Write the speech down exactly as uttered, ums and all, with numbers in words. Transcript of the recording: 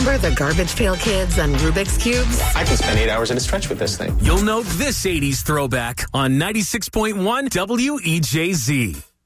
Remember the Garbage Pail Kids and Rubik's Cubes? I can spend eight hours at a stretch with this thing. You'll know this eighties throwback on ninety-six point one W E J Z.